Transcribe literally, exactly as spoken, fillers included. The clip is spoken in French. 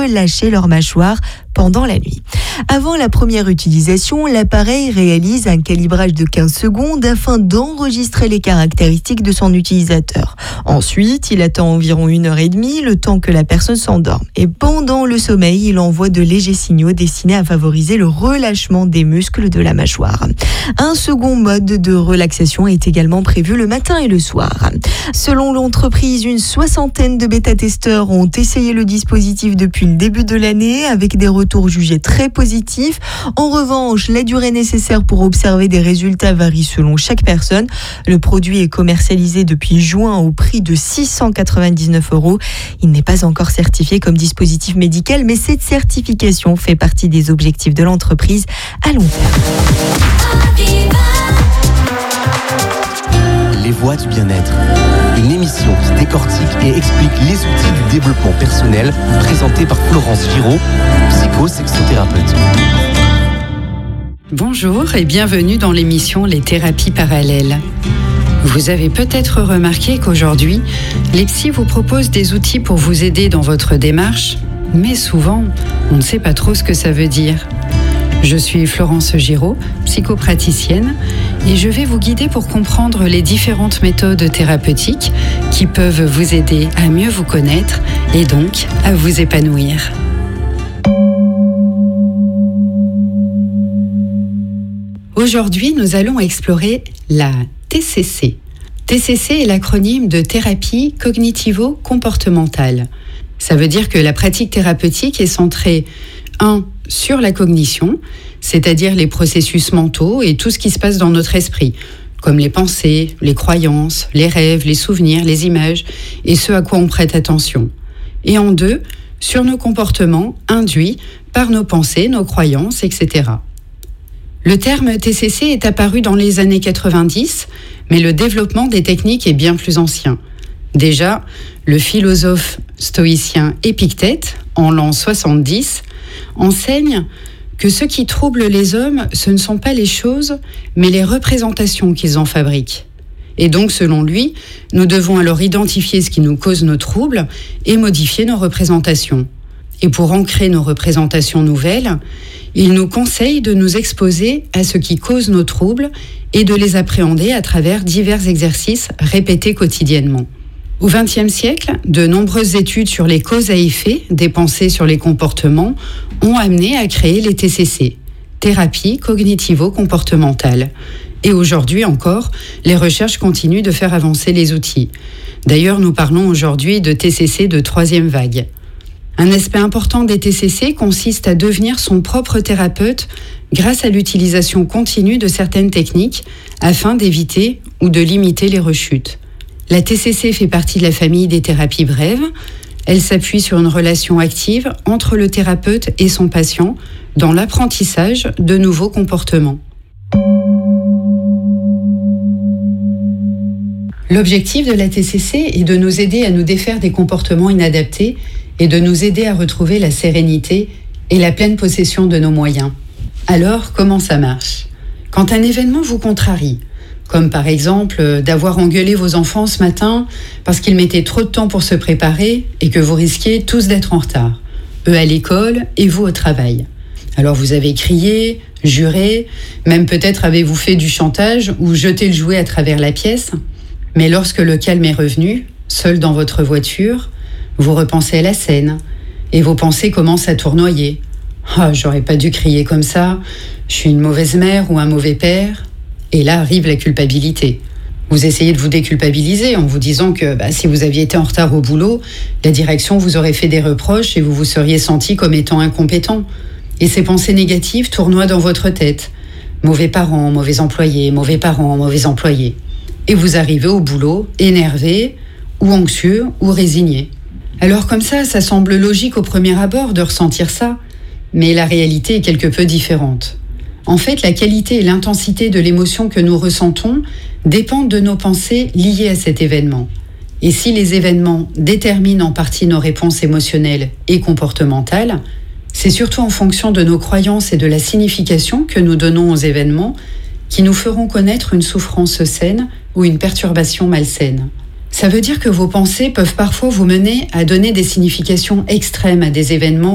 relâcher leur mâchoire pendant la nuit. Avant la première utilisation, l'appareil réalise un calibrage de quinze secondes afin d'enregistrer les caractéristiques de son utilisateur. Ensuite, il attend environ une heure et demie, le temps que la personne s'endorme. Et pendant le sommeil, il envoie de légers signaux destinés à favoriser le relâchement des muscles de la mâchoire. Un second mode de relaxation est également prévu le matin et le soir. Selon l'entreprise, une soixantaine de bêta-testeurs ont essayé le dispositif depuis le début de l'année avec des retours jugés très positifs. En revanche, la durée nécessaire pour observer des résultats varie selon chaque personne. Le produit est commercialisé depuis juin au prix de six cent quatre-vingt-dix-neuf euros. Il n'est pas encore certifié comme dispositif médical, mais cette certification fait partie des objectifs de l'entreprise à long terme. Les voix du bien-être. Une émission qui décortique et explique les outils du développement personnel présentée par Florence Giraud, psycho-sexothérapeute. Bonjour et bienvenue dans l'émission Les thérapies parallèles. Vous avez peut-être remarqué qu'aujourd'hui, les psys vous proposent des outils pour vous aider dans votre démarche, mais souvent, on ne sait pas trop ce que ça veut dire. Je suis Florence Giraud, psychopraticienne, et je vais vous guider pour comprendre les différentes méthodes thérapeutiques qui peuvent vous aider à mieux vous connaître et donc à vous épanouir. Aujourd'hui, nous allons explorer la T C C. T C C est l'acronyme de thérapie cognitivo-comportementale. Ça veut dire que la pratique thérapeutique est centrée un sur la cognition, c'est-à-dire les processus mentaux et tout ce qui se passe dans notre esprit, comme les pensées, les croyances, les rêves, les souvenirs, les images et ce à quoi on prête attention. Et en deux, sur nos comportements induits par nos pensées, nos croyances, et cetera. Le terme T C C est apparu dans les années quatre-vingt-dix, mais le développement des techniques est bien plus ancien. Déjà, le philosophe stoïcien Épictète, en l'an soixante-dix, enseigne que ce qui trouble les hommes, ce ne sont pas les choses, mais les représentations qu'ils en fabriquent. Et donc, selon lui, nous devons alors identifier ce qui nous cause nos troubles et modifier nos représentations. Et pour ancrer nos représentations nouvelles, il nous conseille de nous exposer à ce qui cause nos troubles et de les appréhender à travers divers exercices répétés quotidiennement. Au vingtième siècle, de nombreuses études sur les causes à effet des pensées sur les comportements ont amené à créer les T C C, thérapie cognitivo-comportementale. Et aujourd'hui encore, les recherches continuent de faire avancer les outils. D'ailleurs, nous parlons aujourd'hui de T C C de troisième vague. Un aspect important des T C C consiste à devenir son propre thérapeute grâce à l'utilisation continue de certaines techniques afin d'éviter ou de limiter les rechutes. La T C C fait partie de la famille des thérapies brèves. Elle s'appuie sur une relation active entre le thérapeute et son patient dans l'apprentissage de nouveaux comportements. L'objectif de la T C C est de nous aider à nous défaire des comportements inadaptés et de nous aider à retrouver la sérénité et la pleine possession de nos moyens. Alors, comment ça marche ? Quand un événement vous contrarie, comme par exemple d'avoir engueulé vos enfants ce matin parce qu'ils mettaient trop de temps pour se préparer et que vous risquiez tous d'être en retard, eux à l'école et vous au travail. Alors vous avez crié, juré, même peut-être avez-vous fait du chantage ou jeté le jouet à travers la pièce. Mais lorsque le calme est revenu, seul dans votre voiture, vous repensez à la scène et vos pensées commencent à tournoyer. « Ah, j'aurais pas dû crier comme ça, je suis une mauvaise mère ou un mauvais père. » Et là arrive la culpabilité. Vous essayez de vous déculpabiliser en vous disant que bah, si vous aviez été en retard au boulot, la direction vous aurait fait des reproches et vous vous seriez senti comme étant incompétent. Et ces pensées négatives tournoient dans votre tête. Mauvais parents, mauvais employés, mauvais parents, mauvais employés. Et vous arrivez au boulot énervé ou anxieux ou résigné. Alors comme ça, ça semble logique au premier abord de ressentir ça, mais la réalité est quelque peu différente. En fait, la qualité et l'intensité de l'émotion que nous ressentons dépendent de nos pensées liées à cet événement. Et si les événements déterminent en partie nos réponses émotionnelles et comportementales, c'est surtout en fonction de nos croyances et de la signification que nous donnons aux événements qui nous feront connaître une souffrance saine ou une perturbation malsaine. Ça veut dire que vos pensées peuvent parfois vous mener à donner des significations extrêmes à des événements